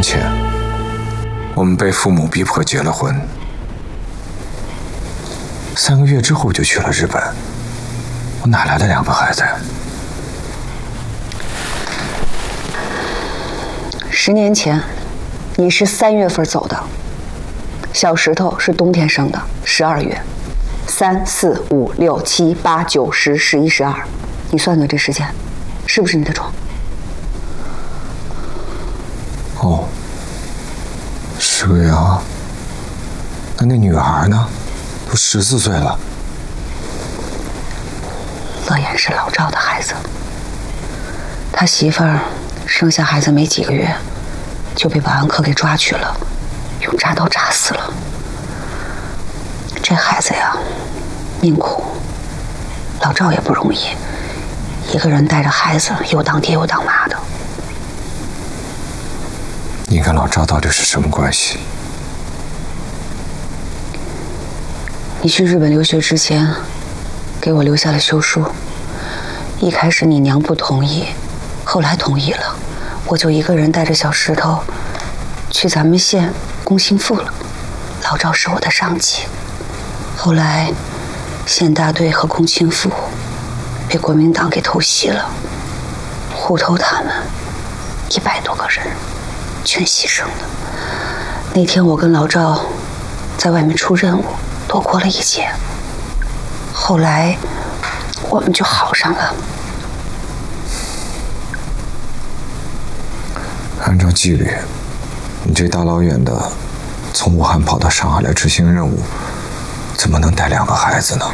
前，我们被父母逼迫结了婚。3个月之后就去了日本，我哪来的2个孩子呀 ？10年前，你是3月份走的，小石头是冬天生的，12月，3、4、5、6、7、8、9、10、11、12，你算算这时间，是不是你的床？ 哦，10个月啊。那女孩呢？都14岁了。 乐言是老赵的孩子，他媳妇儿生下孩子没几个月，就被保安科给抓去了，用铡刀扎死了。这孩子呀，命苦，老赵也不容易，一个人带着孩子，又当爹又当妈的。 你跟老赵到底是什么关系？ 你去日本留学之前，给我留下了休书。一开始你娘不同意，后来同意了，我就一个人带着小石头去咱们县工信部了。老赵是我的上级，后来县大队和工信部被国民党给偷袭了，户头他们100多个人全牺牲了。那天我跟老赵在外面出任务，躲过了一劫，后来我们就好上了。 按照纪律，你这大老远的从武汉跑到上海来执行任务，怎么能带2个孩子呢？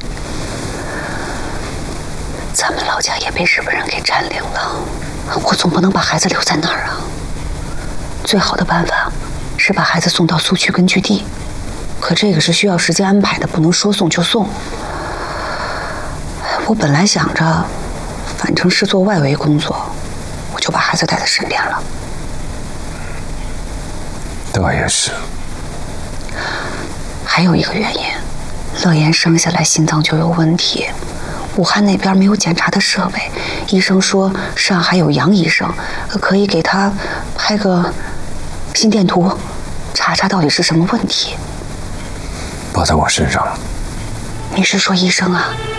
咱们老家也被日本人给占领了，我总不能把孩子留在那儿啊。最好的办法是把孩子送到苏区根据地，可这个是需要时间安排的，不能说送就送。我本来想着，反正是做外围工作，我就把孩子带在身边了。 倒也是。 还有一个原因，乐言生下来心脏就有问题，武汉那边没有检查的设备，医生说上海有杨医生，可以给他拍个心电图，查查到底是什么问题。 包在我身上了。 你是说医生啊？